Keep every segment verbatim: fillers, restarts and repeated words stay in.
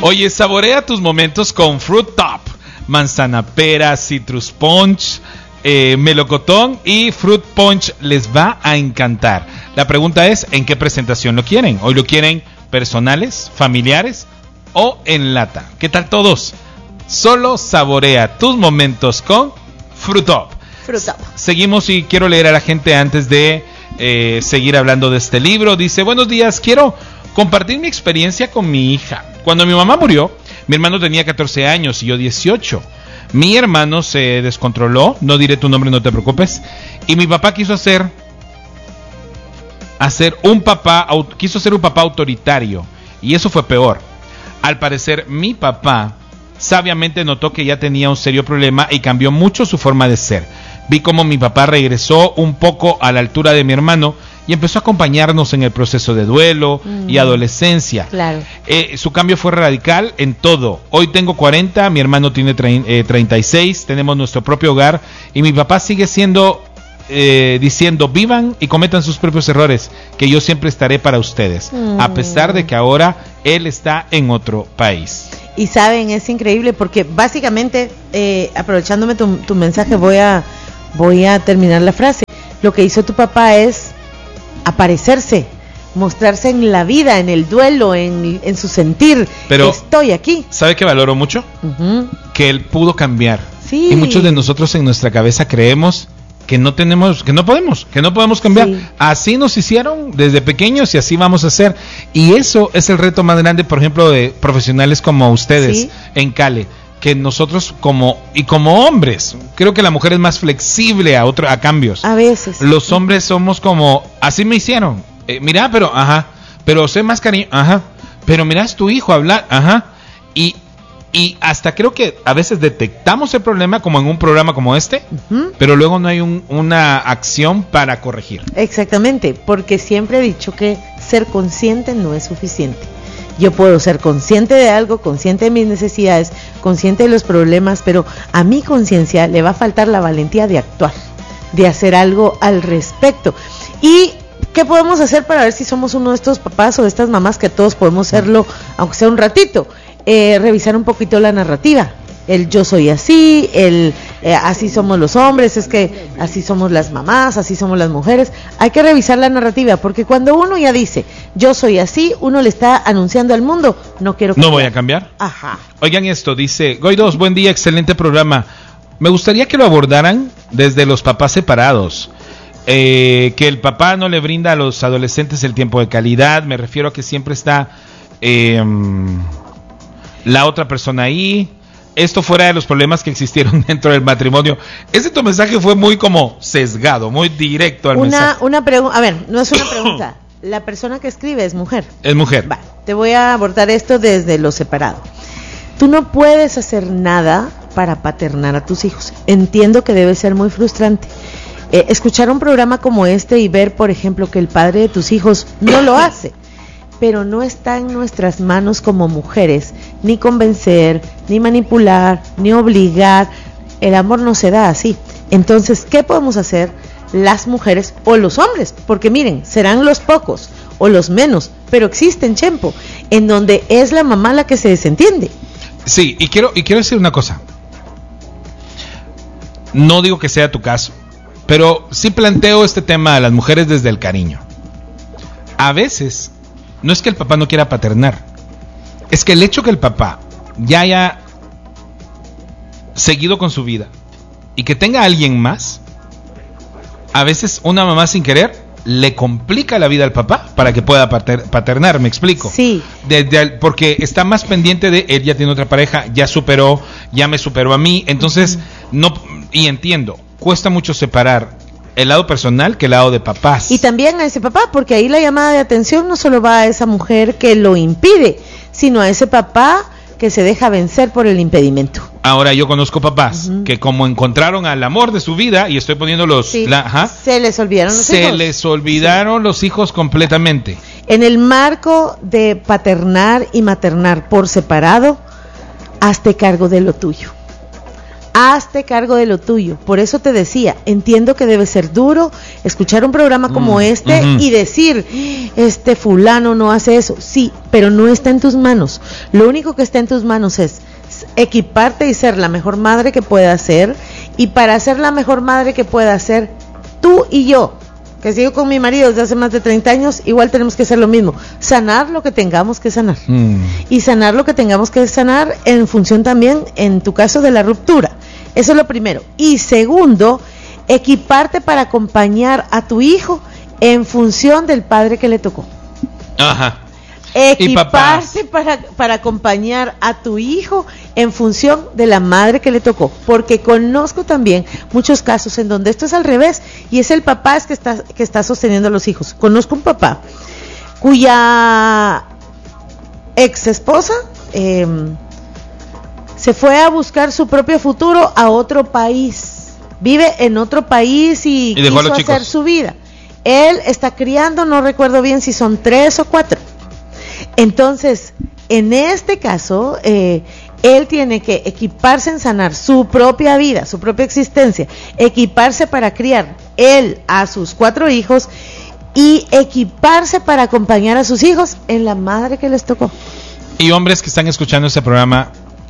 Oye, saborea tus momentos con Fruit Top, manzana pera, citrus punch, eh, melocotón y fruit punch. Les va a encantar. La pregunta es, ¿en qué presentación lo quieren? ¿Hoy lo quieren personales, familiares o en lata? ¿Qué tal todos? Solo saborea tus momentos con Fruit Top. Fruit Top. Seguimos y quiero leer a la gente antes de eh, seguir hablando de este libro. Dice, buenos días, quiero compartir mi experiencia con mi hija. Cuando mi mamá murió, mi hermano tenía catorce años y yo dieciocho. Mi hermano se descontroló, no diré tu nombre, no te preocupes, y mi papá quiso hacer hacer un papá quiso ser un papá autoritario, y eso fue peor. Al parecer mi papá sabiamente notó que ya tenía un serio problema y cambió mucho su forma de ser. Vi cómo mi papá regresó un poco a la altura de mi hermano y empezó a acompañarnos en el proceso de duelo mm. y adolescencia. Claro. Eh, su cambio fue radical en todo. Hoy tengo cuarenta, mi hermano tiene treinta y seis, tenemos nuestro propio hogar y mi papá sigue siendo eh, diciendo vivan y cometan sus propios errores, que yo siempre estaré para ustedes, mm. a pesar de que ahora él está en otro país. Y saben, es increíble porque básicamente, eh, aprovechándome tu, tu mensaje, voy a, voy a terminar la frase. Lo que hizo tu papá es aparecerse, mostrarse en la vida, en el duelo, en, en su sentir. Pero estoy aquí. ¿Sabe qué valoro mucho? Uh-huh. Que él pudo cambiar. Sí. Y muchos de nosotros en nuestra cabeza creemos que no tenemos, que no podemos, que no podemos cambiar. Sí. Así nos hicieron desde pequeños y así vamos a hacer. Y eso es el reto más grande, por ejemplo, de profesionales como ustedes, sí, en Cale, que nosotros como y como hombres, creo que la mujer es más flexible a otro a cambios. A veces. Los hombres somos como, así me hicieron. Eh, mira, pero ajá, pero sé más cariño, ajá. Pero mira, es tu hijo hablar, ajá. Y Y hasta creo que a veces detectamos el problema como en un programa como este, uh-huh, pero luego no hay un, una acción para corregir. Exactamente, porque siempre he dicho que ser consciente no es suficiente. Yo puedo ser consciente de algo, consciente de mis necesidades, consciente de los problemas, pero a mi conciencia le va a faltar la valentía de actuar, de hacer algo al respecto. Y ¿qué podemos hacer para ver si somos uno de estos papás o de estas mamás que todos podemos serlo, aunque sea un ratito? Eh, revisar un poquito la narrativa, el yo soy así, el eh, así somos los hombres, es que así somos las mamás, así somos las mujeres. Hay que revisar la narrativa, porque cuando uno ya dice yo soy así, uno le está anunciando al mundo, no quiero cambiar. No voy a cambiar. Ajá. Oigan esto, dice Goidos, buen día, excelente programa. Me gustaría que lo abordaran desde los papás separados. Eh, que el papá no le brinda a los adolescentes el tiempo de calidad, me refiero a que siempre está eh, la otra persona ahí. Esto fuera de los problemas que existieron dentro del matrimonio. Ese tu mensaje fue muy como sesgado, muy directo al una, mensaje. Una pregunta, a ver, no es una pregunta. La persona que escribe es mujer. Es mujer. Va, te voy a abordar esto desde lo separado. Tú no puedes hacer nada para paternar a tus hijos. Entiendo que debe ser muy frustrante. Eh, escuchar un programa como este y ver, por ejemplo, que el padre de tus hijos no lo hace. Pero no está en nuestras manos como mujeres ni convencer, ni manipular, ni obligar. El amor no se da así. Entonces, ¿qué podemos hacer las mujeres o los hombres? Porque miren, serán los pocos o los menos, pero existen, Chempo, en donde es la mamá la que se desentiende. Sí, y quiero, y quiero decir una cosa. No digo que sea tu caso, pero sí planteo este tema a las mujeres desde el cariño. A veces no es que el papá no quiera paternar, es que el hecho que el papá ya haya seguido con su vida y que tenga a alguien más, a veces una mamá sin querer le complica la vida al papá para que pueda pater, paternar, ¿me explico? Sí. De, de, porque está más pendiente de él, ya tiene otra pareja, ya superó, ya me superó a mí, entonces uh-huh. no, y entiendo, cuesta mucho separar el lado personal que el lado de papás. Y también a ese papá, porque ahí la llamada de atención no solo va a esa mujer que lo impide, sino a ese papá que se deja vencer por el impedimento. Ahora yo conozco papás uh-huh. que como encontraron al amor de su vida, y estoy poniendo los... Sí, la, ajá, se les olvidaron los se hijos. Se les olvidaron sí. los hijos completamente. En el marco de paternar y maternar por separado, hazte cargo de lo tuyo. Hazte cargo de lo tuyo. Por eso te decía, entiendo que debe ser duro escuchar un programa como mm, este uh-huh. y decir, este fulano no hace eso. Sí, pero no está en tus manos. Lo único que está en tus manos es equiparte y ser la mejor madre que puedas ser. Y para ser la mejor madre que puedas ser, tú y yo, que sigo con mi marido desde hace más de treinta años, igual tenemos que hacer lo mismo, sanar lo que tengamos que sanar, mm. y sanar lo que tengamos que sanar en función también, en tu caso, de la ruptura. Eso es lo primero. Y segundo, equiparte para acompañar a tu hijo en función del padre que le tocó. Ajá. Equiparse para, para acompañar a tu hijo en función de la madre que le tocó, porque conozco también muchos casos en donde esto es al revés y es el papá es que está, que está sosteniendo a los hijos. Conozco un papá cuya ex esposa eh, se fue a buscar su propio futuro a otro país, vive en otro país y, y dejó quiso a los hacer chicos. Su vida. Él está criando, no recuerdo bien si son tres o cuatro. Entonces, en este caso, eh, él tiene que equiparse en sanar su propia vida, su propia existencia, equiparse para criar él a sus cuatro hijos y equiparse para acompañar a sus hijos en la madre que les tocó. Y hombres que están escuchando este programa,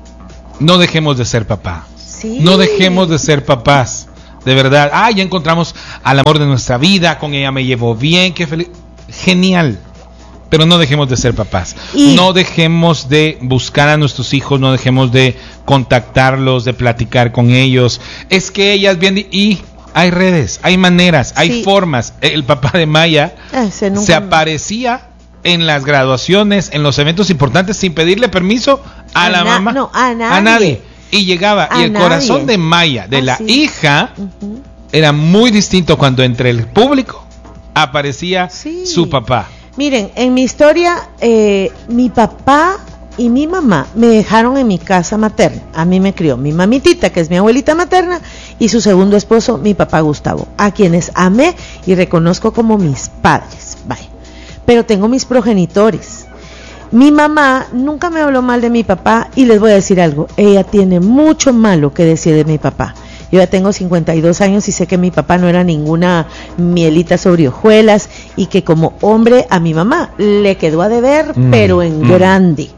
no dejemos de ser papá. Sí. No dejemos de ser papás. De verdad, ah, ya encontramos al amor de nuestra vida, con ella me llevo bien, qué feliz. Genial. Pero no dejemos de ser papás, y no dejemos de buscar a nuestros hijos, no dejemos de contactarlos, de platicar con ellos. Es que ellas bien, y hay redes, hay maneras, hay sí. formas. El papá de Maya Ese nunca se aparecía en las graduaciones, en los eventos importantes, sin pedirle permiso a, a la na- mamá, no, a nadie. a nadie. Y llegaba, a y el nadie. corazón de Maya, de ah, la sí. hija, uh-huh. era muy distinto cuando entre el público aparecía sí. su papá. Miren, en mi historia, eh, mi papá y mi mamá me dejaron en mi casa materna. A mí me crió mi mamitita, que es mi abuelita materna, y su segundo esposo, mi papá Gustavo, a quienes amé y reconozco como mis padres. Vaya. Pero tengo mis progenitores. Mi mamá nunca me habló mal de mi papá y les voy a decir algo, ella tiene mucho malo que decir de mi papá. Yo ya tengo cincuenta y dos años y sé que mi papá no era ninguna mielita sobre hojuelas y que como hombre a mi mamá le quedó a deber, mm, pero en mm. grande.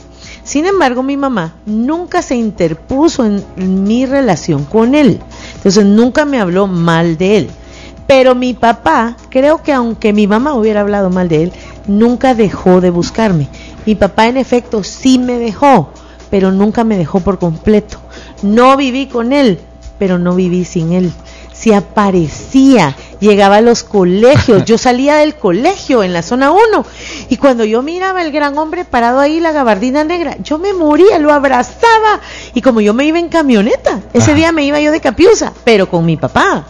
Sin embargo, mi mamá nunca se interpuso en, en mi relación con él. Entonces nunca me habló mal de él. Pero mi papá, creo que aunque mi mamá hubiera hablado mal de él, nunca dejó de buscarme. Mi papá en efecto sí me dejó, pero nunca me dejó por completo. No viví con él, pero no viví sin él. Se aparecía, llegaba a los colegios, yo salía del colegio en la zona uno y cuando yo miraba el gran hombre parado ahí, la gabardina negra, yo me moría, lo abrazaba y como yo me iba en camioneta, ese Ajá. día me iba yo de Capiusa, pero con mi papá.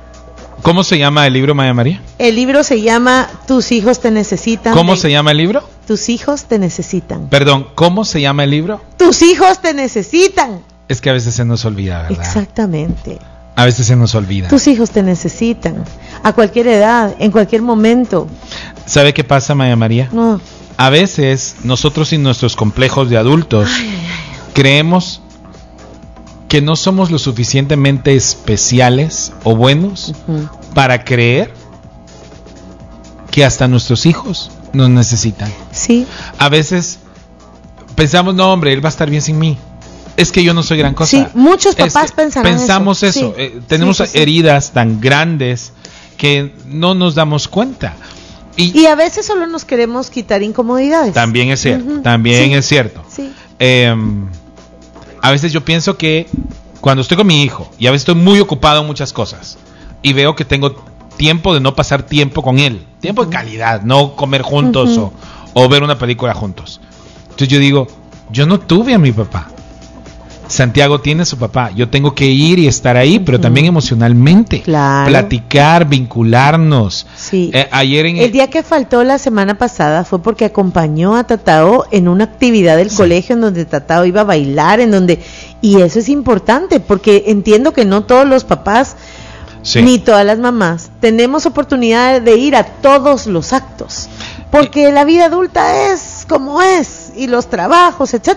¿Cómo se llama el libro, Maya María? El libro se llama Tus hijos te necesitan. ¿Cómo de... se llama el libro? Tus hijos te necesitan. Perdón, ¿cómo se llama el libro? Tus hijos te necesitan. Es que a veces se nos olvida, ¿verdad? Exactamente. A veces se nos olvida. Tus hijos te necesitan, a cualquier edad, en cualquier momento. ¿Sabe qué pasa, Maya María? No. A veces nosotros y nuestros complejos de adultos ay, ay, ay. creemos que no somos lo suficientemente especiales o buenos uh-huh. para creer que hasta nuestros hijos nos necesitan. Sí. A veces pensamos, no, hombre, él va a estar bien sin mí. Es que yo no soy gran cosa. Sí, muchos papás es, pensan pensamos eso. eso. Sí. Eh, tenemos sí, sí, heridas sí. tan grandes que no nos damos cuenta. Y, y a veces solo nos queremos quitar incomodidades. También es cierto, uh-huh. también sí. es cierto. Sí. Eh, a veces yo pienso que cuando estoy con mi hijo y a veces estoy muy ocupado en muchas cosas y veo que tengo tiempo de no pasar tiempo con él, tiempo uh-huh. de calidad, no comer juntos uh-huh. o, o ver una película juntos. Entonces yo digo, yo no tuve a mi papá. Santiago tiene a su papá, yo tengo que ir y estar ahí, pero también emocionalmente, claro. platicar, vincularnos. Sí. Eh, ayer en el día que faltó la semana pasada fue porque acompañó a Tatao en una actividad del sí. colegio en donde Tatao iba a bailar, en donde y eso es importante porque entiendo que no todos los papás sí. ni todas las mamás tenemos oportunidad de ir a todos los actos, porque la vida adulta es como es y los trabajos, etcétera.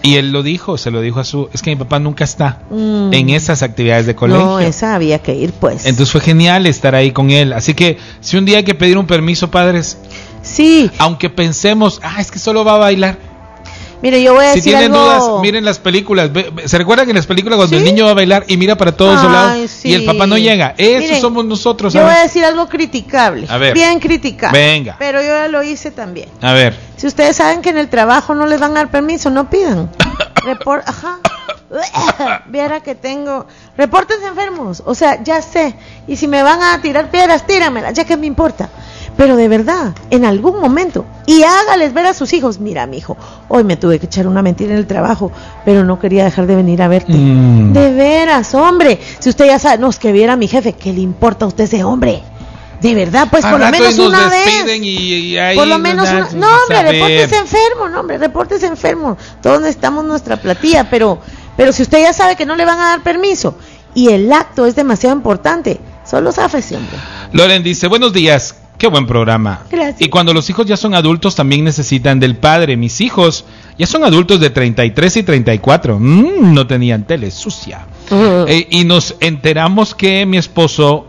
Y él lo dijo, se lo dijo a su... Es que mi papá nunca está mm. en esas actividades de colegio. No, esa había que ir, pues. Entonces fue genial estar ahí con él. Así que si un día hay que pedir un permiso, padres... Sí. Aunque pensemos, ah, es que solo va a bailar. Mire, yo voy a si decir tienen algo... dudas, miren las películas. ¿Se recuerdan que en las películas cuando ¿Sí? el niño va a bailar y mira para todos Ay, lados sí. y el papá no llega? Eso Miren, somos nosotros, yo ¿sabes? voy a decir algo criticable. A ver. Bien criticable. Venga. Pero yo ya lo hice también. A ver. Si ustedes saben que en el trabajo no les van a dar permiso, no pidan. Report, ajá. Viera que tengo. Reportes enfermos. O sea, ya sé. Y si me van a tirar piedras, tíramelas, ya que me importa. Pero de verdad, en algún momento, y hágales ver a sus hijos, mira, mijo, hoy me tuve que echar una mentira en el trabajo, pero no quería dejar de venir a verte. Mm. De veras, hombre. Si usted ya sabe, no, es que viera a mi jefe, ¿qué le importa a usted ese hombre? De verdad, pues por lo menos una vez. Y, y ahí por lo menos una, no, hombre, repórtese enfermo, no, hombre, repórtese enfermo. Todos necesitamos nuestra platilla, pero, pero si usted ya sabe que no le van a dar permiso y el acto es demasiado importante, solo záfese, hombre. Loren dice, buenos días. Qué buen programa. Gracias. Y cuando los hijos ya son adultos también necesitan del padre. Mis hijos ya son adultos de treinta y tres y treinta y cuatro. Mm, no tenían tele, sucia. Uh-huh. Eh, y nos enteramos que mi esposo...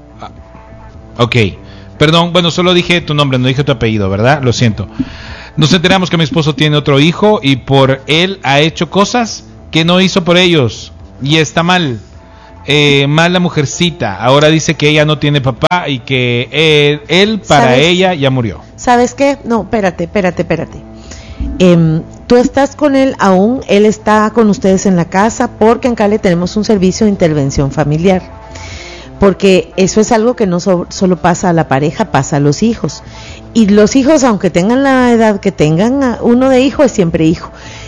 Ok, perdón, bueno, solo dije tu nombre, no dije tu apellido, ¿verdad? Lo siento. Nos enteramos que mi esposo tiene otro hijo y por él ha hecho cosas que no hizo por ellos. Y está mal. Eh, mal la mujercita, ahora dice que ella no tiene papá y que él, él para ¿Sabes? ella ya murió. ¿Sabes qué? No, espérate, espérate, espérate. Eh, tú estás con él aún, él está con ustedes en la casa porque en Cali tenemos un servicio de intervención familiar. Porque eso es algo que no so, solo pasa a la pareja, pasa a los hijos. Y los hijos, aunque tengan la edad que tengan, uno de hijo es siempre hijo.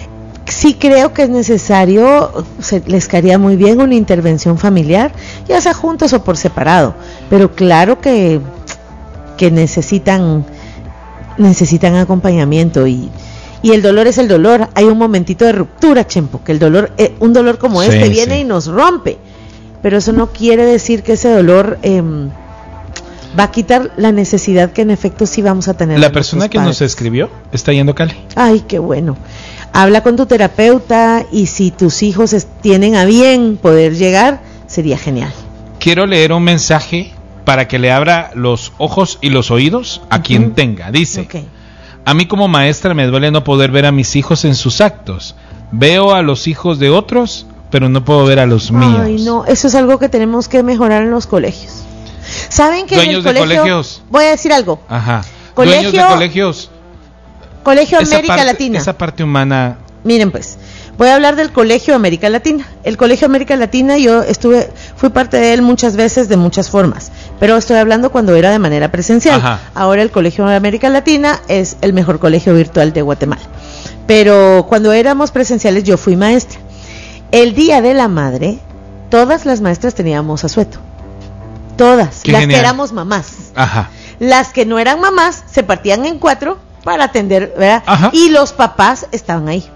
Sí creo que es necesario, se, les caería muy bien una intervención familiar, ya sea juntos o por separado, pero claro que, que necesitan necesitan acompañamiento y, y el dolor es el dolor. Hay un momentito de ruptura, Chempo, que el dolor, eh, un dolor como sí, este viene sí. y nos rompe, pero eso no quiere decir que ese dolor eh, va a quitar la necesidad que en efecto sí vamos a tener. La persona que padres. nos escribió está yendo a Cali. Ay, qué bueno. Habla con tu terapeuta y si tus hijos es, tienen a bien poder llegar, sería genial. Quiero leer un mensaje para que le abra los ojos y los oídos a uh-huh. quien tenga. Dice, okay. A mí como maestra me duele no poder ver a mis hijos en sus actos. Veo a los hijos de otros, pero no puedo ver a los míos. Ay, no, eso es algo que tenemos que mejorar en los colegios. ¿Saben que Dueños en el de colegio, colegios. Voy a decir algo. Ajá. Colegio, Dueños de colegios. Colegio esa América parte, Latina. Esa parte humana. Miren pues, voy a hablar del Colegio América Latina. El Colegio América Latina, yo estuve, fui parte de él muchas veces de muchas formas, pero estoy hablando cuando era de manera presencial. Ajá. Ahora el Colegio América Latina es el mejor colegio virtual de Guatemala. Pero cuando éramos presenciales yo fui maestra. El Día de la Madre, todas las maestras teníamos asueto. Todas, Qué las genial. que éramos mamás. Ajá. Las que no eran mamás se partían en cuatro para atender, ¿verdad? Ajá. Y los papás estaban ahí.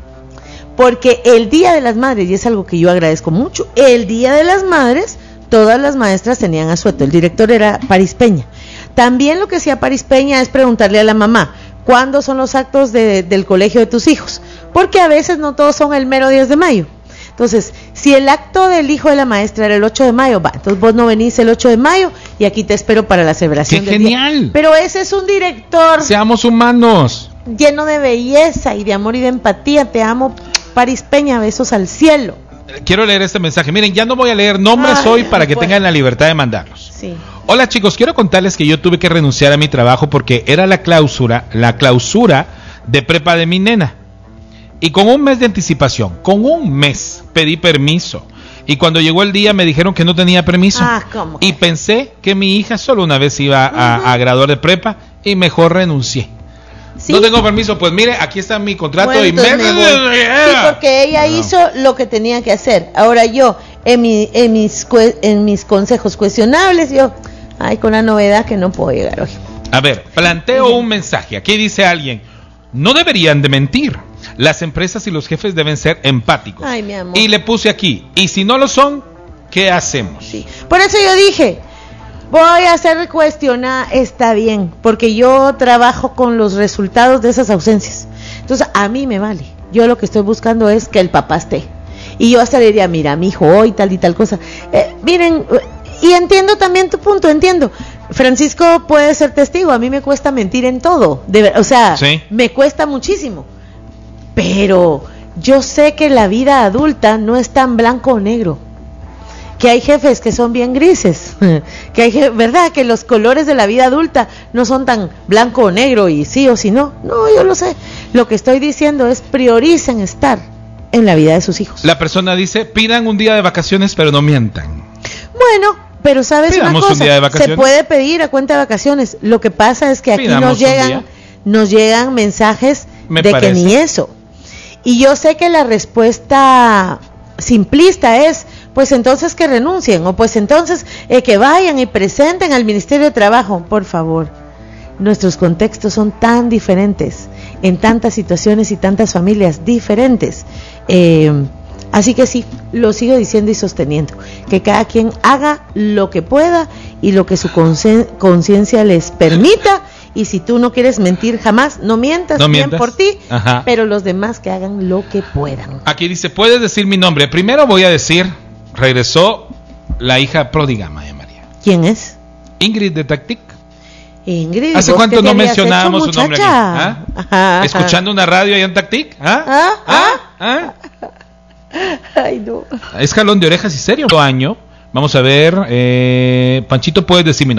Porque el Día de las Madres, y es algo que yo agradezco mucho, el Día de las Madres, todas las maestras tenían asueto. El director era Paris Peña. También lo que hacía Paris Peña es preguntarle a la mamá, ¿cuándo son los actos de, del colegio de tus hijos? Porque a veces no todos son el mero diez de mayo. Entonces, si el acto del hijo de la maestra era el ocho de mayo, va, entonces vos no venís el ocho de mayo y aquí te espero para la celebración ¡Qué del genial! día. Pero ese es un director Seamos humanos. lleno de belleza y de amor y de empatía. Te amo, Paris Peña, besos al cielo. Quiero leer este mensaje. Miren, ya no voy a leer nombres Ay, hoy para que bueno. tengan la libertad de mandarlos. Sí. Hola chicos, quiero contarles que yo tuve que renunciar a mi trabajo porque era la clausura, la clausura de prepa de mi nena. Y con un mes de anticipación, con un mes pedí permiso. Y cuando llegó el día me dijeron que no tenía permiso. Ah, ¿cómo? Y pensé que mi hija solo una vez iba a, uh-huh. a graduar de prepa y mejor renuncié. ¿Sí? No tengo permiso, pues mire, aquí está mi contrato bueno, y me... me voy. Sí, porque ella no. hizo lo que tenía que hacer. Ahora yo, en, mi, en, mis, en mis consejos cuestionables, yo, ay, con la novedad que no puedo llegar hoy. A ver, planteo un mensaje. Aquí dice alguien, no deberían de mentir. Las empresas y los jefes deben ser empáticos. Ay, mi amor. Y le puse aquí, y si no lo son, ¿qué hacemos? Sí. Por eso yo dije, voy a ser cuestionada, está bien, porque yo trabajo con los resultados de esas ausencias. Entonces, a mí me vale. yo lo que estoy buscando es que el papá esté. Y yo hasta le diría, mira, mi hijo, hoy tal y tal cosa. Eh, miren, y entiendo también tu punto, entiendo. Francisco puede ser testigo, a mí me cuesta mentir en todo, de, o sea, sí. me cuesta muchísimo. Pero yo sé que la vida adulta no es tan blanco o negro. Que hay jefes que son bien grises, que hay, ¿verdad? Que los colores de la vida adulta no son tan blanco o negro y sí o sí no. No, yo lo sé. Lo que estoy diciendo es prioricen estar en la vida de sus hijos. La persona dice, pidan un día de vacaciones, pero no mientan. Bueno, pero sabes Pidamos una cosa, un día de vacaciones. Se puede pedir a cuenta de vacaciones. Lo que pasa es que aquí Pidamos nos llegan, nos llegan mensajes Me de parece. que ni eso. Y yo sé que la respuesta simplista es, pues entonces que renuncien, o pues entonces eh, que vayan y presenten al Ministerio de Trabajo. Por favor, nuestros contextos son tan diferentes, en tantas situaciones y tantas familias diferentes. Eh, así que sí, lo sigo diciendo y sosteniendo, que cada quien haga lo que pueda y lo que su conciencia les permita. Y si tú no quieres mentir jamás, no mientas, no bien mientas. por ti, Ajá. pero los demás que hagan lo que puedan. Aquí dice, puedes decir mi nombre. Primero voy a decir, regresó la hija pródiga, María María. ¿Quién es? Ingrid de Tactic. Ingrid. ¿Hace cuánto no mencionábamos hecho, su nombre aquí? ¿Ah? Ajá, ¿Escuchando ajá. una radio allá en Tactic? ¿Ah? ¿Ah? ¿Ah? ¿Ah? Ay, no. Es jalón de orejas y serio. Año. Vamos a ver, eh, Panchito, puedes decir mi nombre.